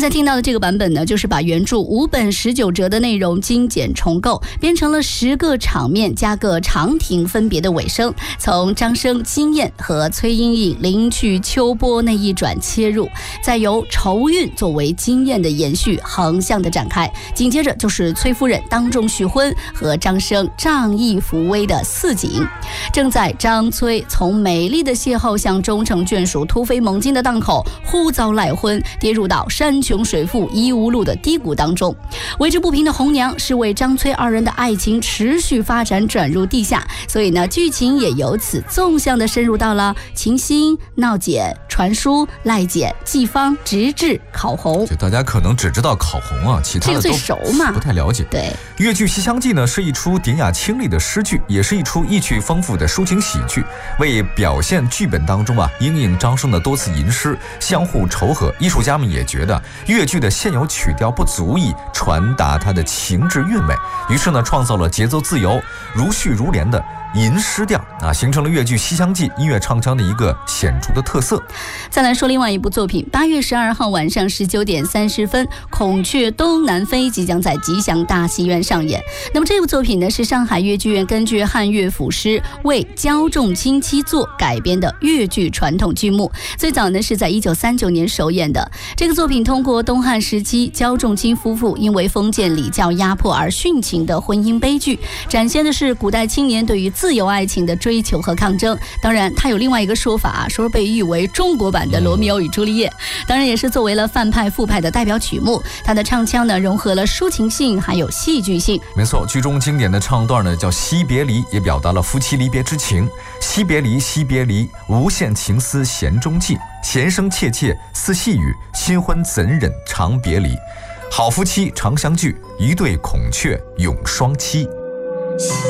才听到的这个版本呢，就是把原著5本19折的内容精简重构，编成了10个场面加个长亭分别的尾声，从张生、金燕和崔莺莺临去秋波那一转切入，再由愁韵作为经验的延续，横向的展开，紧接着就是崔夫人当众许婚和张生仗义扶危的4景。正在张崔从美丽的邂逅向终成眷属突飞猛进的档口，忽遭赖婚，跌入到山穷水复疑无路的低谷当中。为之不平的红娘是为张崔2人的爱情持续发展转入地下，所以呢，剧情也由此纵向的深入到了秦心、闹简、传书、赖简、季芳、直至考红。 就大家可能只知道考红啊，其他的这个最熟嘛， 不太了解。 对， 越剧《西厢记》呢是一出典雅清丽的诗剧，也是一出意趣丰富的抒情喜剧。为表现剧本当中莺莺、张生的多次吟诗，相互仇和，艺术家们也觉得越剧的现有曲调不足以传达它的情致韵味，于是呢，创造了节奏自由、如叙如连的吟诗调形成了越剧《西厢记》音乐唱腔的一个显著的特色。 再来说另外一部作品，8月12号晚上19点30分，《孔雀东南飞》即将在吉祥大戏院上演。那么这部作品呢，是上海越剧院根据汉乐府诗为焦仲卿七作改编的越剧传统剧目，最早呢是在1939年首演的。这个作品通过东汉时期焦仲卿夫妇因为封建礼教压迫而殉情的婚姻悲剧，展现的是古代青年对于自由爱情的追求和抗争。当然它有另外一个说法说被誉为中国版的罗密欧与朱丽叶，当然也是作为了范派副派的代表曲目。它的唱腔呢融合了抒情性还有戏剧性。 没错，剧中经典的唱段呢叫惜别离，也表达了夫妻离别之情。惜别离，惜别离，无限情思弦中寄，弦声切切似细语，新婚怎忍长别离。好夫妻常相聚，一对孔雀永双栖。